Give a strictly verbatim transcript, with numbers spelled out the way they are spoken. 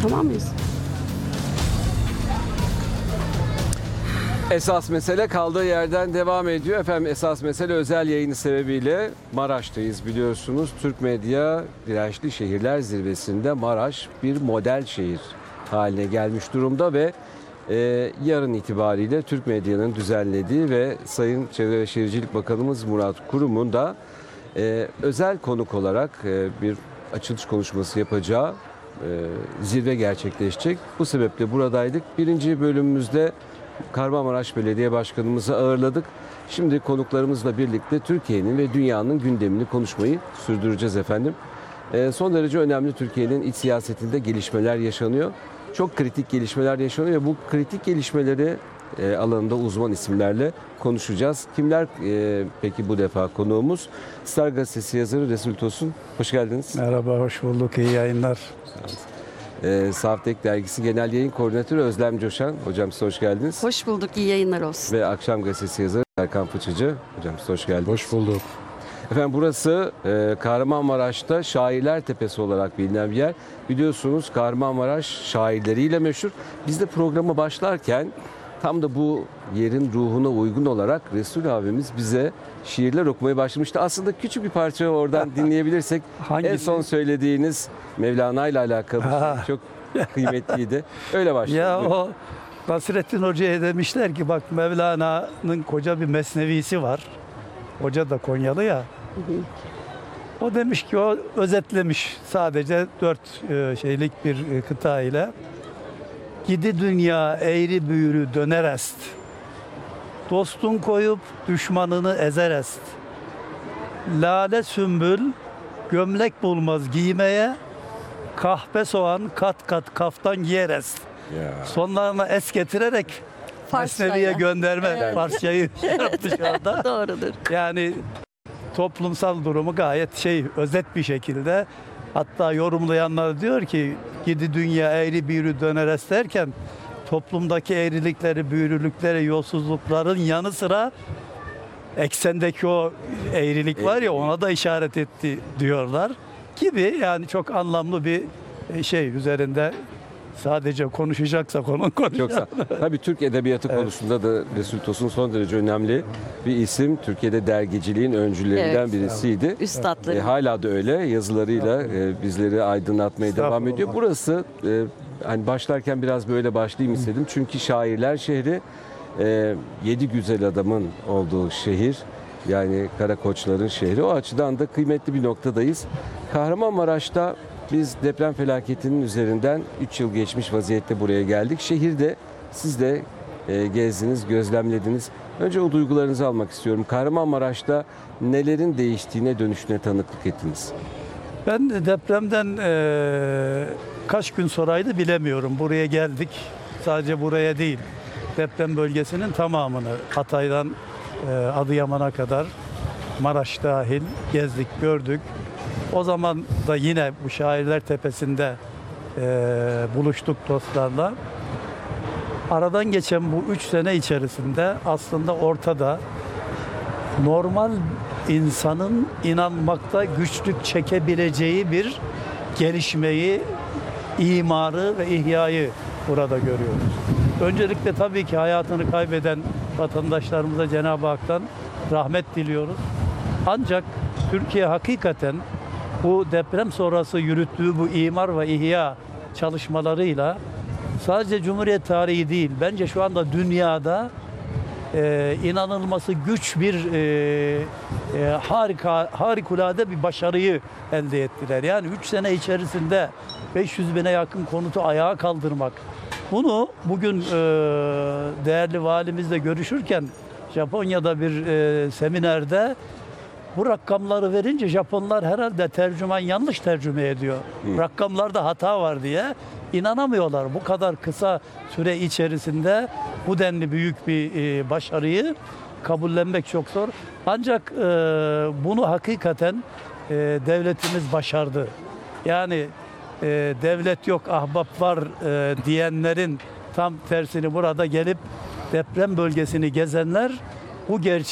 Tamam mıyız? Esas mesele kaldığı yerden devam ediyor. Efendim esas mesele özel yayını sebebiyle Maraş'tayız biliyorsunuz. Türk Medya Dirençli Şehirler Zirvesi'nde Maraş bir model şehir haline gelmiş durumda ve e, yarın itibariyle Türk Medya'nın düzenlediği ve Sayın Çevre ve Şehircilik Bakanımız Murat Kurum'un da e, özel konuk olarak e, bir açılış konuşması yapacağı e, zirve gerçekleşecek. Bu sebeple buradaydık. Birinci bölümümüzde Kahramanmaraş Belediye Başkanımızı ağırladık. Şimdi konuklarımızla birlikte Türkiye'nin ve dünyanın gündemini konuşmayı sürdüreceğiz efendim. E, son derece önemli Türkiye'nin iç siyasetinde gelişmeler yaşanıyor. Çok kritik gelişmeler yaşanıyor ve bu kritik gelişmeleri e, alanında uzman isimlerle konuşacağız. Kimler e, peki bu defa konuğumuz? Star Gazetesi yazarı Resul Tosun. Hoş geldiniz. Merhaba, hoş bulduk. İyi yayınlar. E, Saftek Dergisi Genel Yayın Koordinatörü Özlem Coşan. Hocam size hoş geldiniz. Hoş bulduk, iyi yayınlar olsun. Ve Akşam Gazetesi yazarı Erkan Fıçıcı. Hocam size hoş geldiniz. Hoş bulduk. Efendim burası e, Kahramanmaraş'ta Şairler Tepesi olarak bilinen bir yer. Biliyorsunuz Kahramanmaraş şairleriyle meşhur. Biz de programa başlarken tam da bu yerin ruhuna uygun olarak Resul abimiz bize şiirler okumaya başlamıştı. Aslında küçük bir parça oradan dinleyebilirsek. Hangisi? En son söylediğiniz Mevlana ile alakalı Ha. çok kıymetliydi. Öyle başladı. Ya o Nasrettin Hoca'ya demişler ki bak Mevlana'nın koca bir mesnevisi var. Hoca da Konyalı ya. O demiş ki o özetlemiş sadece dört e, şeylik bir e, kıta ile. Gidi dünya eğri büğrü dönerest. Dostun koyup düşmanını ezerest. Lale sümbül gömlek bulmaz giymeye. Kahpe soğan kat kat kaftan giyerest. Ya. Sonlarına es getirerek Farsçayla. Mesnevi'ye gönderme Evet. Farsçayı yapmış orada. Doğrudur. Yani toplumsal durumu gayet şey özet bir şekilde, hatta yorumlayanlar diyor ki gidi dünya eğri büğrü dönerest derken toplumdaki eğrilikleri, büğrülükleri, yolsuzlukların yanı sıra eksendeki o eğrilik var ya ona da işaret etti diyorlar gibi, yani çok anlamlı bir şey üzerinde. Sadece konuşacaksak onun konuşalım. Çok sağ. Tabii Türk edebiyatı Evet. konusunda da Resul Tosun son derece önemli bir isim. Türkiye'de dergiciliğin öncülerinden Evet. birisiydi. Üstadlarım. E, hala da öyle. Yazılarıyla e, bizleri aydınlatmaya devam ediyor. Burası e, hani başlarken biraz böyle başlayayım istedim. Çünkü şairler şehri, e, yedi güzel adamın olduğu şehir. Yani Karakoçların şehri. O açıdan da kıymetli bir noktadayız. Kahramanmaraş'ta biz deprem felaketinin üzerinden üç yıl geçmiş vaziyette buraya geldik. Şehirde siz de e, gezdiniz, gözlemlediniz. Önce o duygularınızı almak istiyorum. Kahramanmaraş'ta nelerin değiştiğine, dönüşüne tanıklık ettiniz? Ben de depremden eee, kaç gün sonraydı bilemiyorum. Buraya geldik. Sadece buraya değil. Deprem bölgesinin tamamını Hatay'dan eee, Adıyaman'a kadar Maraş dahil gezdik, gördük. O zaman da yine bu Şairler Tepesi'nde eee, buluştuk dostlarla. Aradan geçen bu üç sene içerisinde aslında ortada normal insanın inanmakta güçlük çekebileceği bir gelişmeyi, imarı ve ihyayı burada görüyoruz. Öncelikle tabii ki hayatını kaybeden vatandaşlarımıza Cenab-ı Hak'tan rahmet diliyoruz. Ancak Türkiye hakikaten bu deprem sonrası yürüttüğü bu imar ve ihya çalışmalarıyla sadece Cumhuriyet tarihi değil, bence şu anda dünyada Ee, inanılması güç bir e, e, harika harikulade bir başarıyı elde ettiler. Yani üç sene içerisinde beş yüz bine yakın konutu ayağa kaldırmak. Bunu bugün e, değerli valimizle görüşürken Japonya'da bir e, seminerde bu rakamları verince Japonlar herhalde tercüman yanlış tercüme ediyor. Hı. Rakamlarda hata var diye inanamıyorlar. Bu kadar kısa süre içerisinde bu denli büyük bir e, başarıyı kabullenmek çok zor. Ancak e, bunu hakikaten e, devletimiz başardı. Yani e, devlet yok, ahbap var e, diyenlerin tam tersini burada gelip deprem bölgesini gezenler bu gerçeği